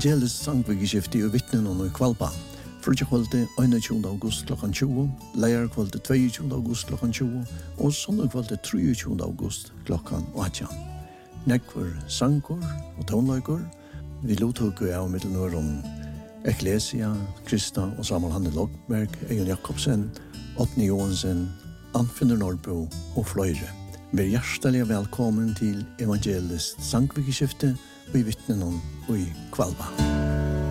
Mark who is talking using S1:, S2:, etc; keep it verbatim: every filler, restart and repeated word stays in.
S1: Evangelisk sangvikeskifte i vittnen og i kvalpa. Frutja kvalitet einogtjúgunda august klokkan tjúgu, leir kvalitet tveiogtjúgunda august klokkan tjúgu, og sondag kvalitet treogtjúgunda august klokkan átjan. Nekvar sangkor og tónleikur, vi lottugu av mittelnøren Ecclesia, Krista og Samuel Hanne Logberg, Egil Jakobsen, Otni Johansen, Anfinnur Norrbo og fløyre. Vær hjertelig velkommen til Evangelisk sangvikeskifte og i vittnen og i kvalpa.